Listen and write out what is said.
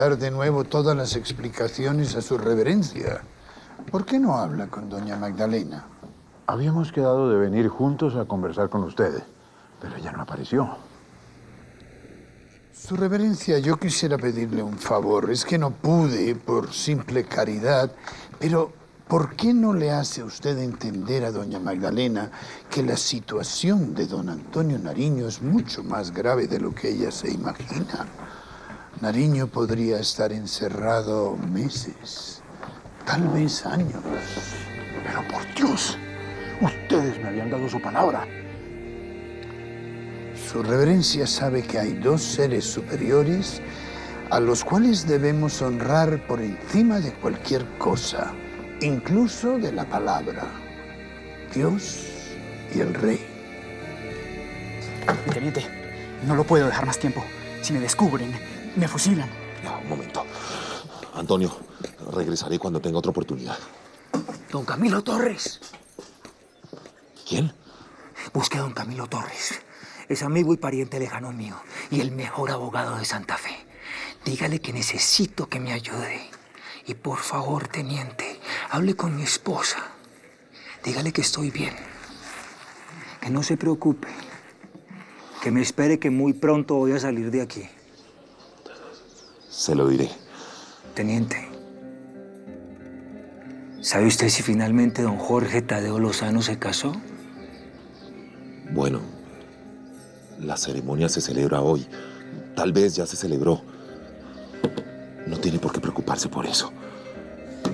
Dar de nuevo todas las explicaciones a su reverencia. ¿Por qué no habla con doña Magdalena? Habíamos quedado de venir juntos a conversar con ustedes, pero ella no apareció. Su reverencia, yo quisiera pedirle un favor. Es que no pude por simple caridad, pero ¿por qué no le hace usted entender a doña Magdalena que la situación de don Antonio Nariño es mucho más grave de lo que ella se imagina? Nariño podría estar encerrado meses, tal vez años. Pero por Dios, ustedes me habían dado su palabra. Su reverencia sabe que hay dos seres superiores a los cuales debemos honrar por encima de cualquier cosa, incluso de la palabra: Dios y el Rey. Mi teniente, no lo puedo dejar más tiempo. Si me descubren, me fusilan. No, un momento. Antonio, regresaré cuando tenga otra oportunidad. Don Camilo Torres. ¿Quién? Busque a don Camilo Torres. Es amigo y pariente lejano mío y el mejor abogado de Santa Fe. Dígale que necesito que me ayude. Y por favor, teniente, hable con mi esposa. Dígale que estoy bien. Que no se preocupe. Que me espere, que muy pronto voy a salir de aquí. Se lo diré. Teniente, ¿sabe usted si finalmente don Jorge Tadeo Lozano se casó? Bueno, la ceremonia se celebra hoy. Tal vez ya se celebró. No tiene por qué preocuparse por eso.